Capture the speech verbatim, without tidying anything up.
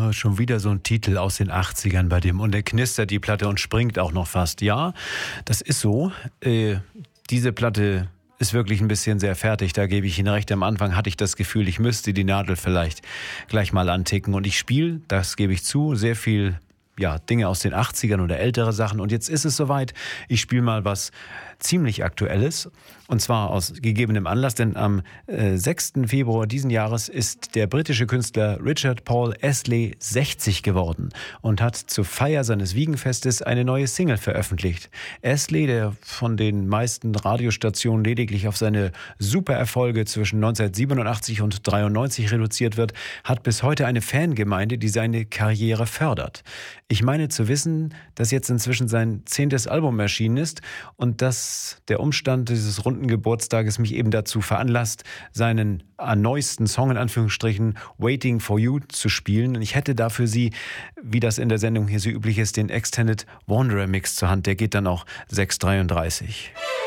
Oh, schon wieder so ein Titel aus den achtzigern bei dem. Und der knistert die Platte und springt auch noch fast. Ja, das ist so. Äh, diese Platte ist wirklich ein bisschen sehr fertig. Da gebe ich Ihnen recht. Am Anfang hatte ich das Gefühl, ich müsste die Nadel vielleicht gleich mal anticken. Und ich spiele, das gebe ich zu, sehr viel ja, Dinge aus den achtzigern oder ältere Sachen. Und jetzt ist es soweit. Ich spiele mal was ziemlich Aktuelles. Und zwar aus gegebenem Anlass, denn am äh, sechsten Februar diesen Jahres ist der britische Künstler Richard Paul Astley sechzig geworden und hat zur Feier seines Wiegenfestes eine neue Single veröffentlicht. Astley, der von den meisten Radiostationen lediglich auf seine Supererfolge zwischen neunzehnhundertsiebenundachtzig und dreiundneunzig reduziert wird, hat bis heute eine Fangemeinde, die seine Karriere fördert. Ich meine zu wissen, dass jetzt inzwischen sein zehntes Album erschienen ist und dass der Umstand dieses runden Geburtstages mich eben dazu veranlasst, seinen neuesten Song in Anführungsstrichen Waiting for You zu spielen. Und ich hätte da für Sie, wie das in der Sendung hier so üblich ist, den Extended Wanderer Mix zur Hand. Der geht dann auch sechs dreiunddreißig.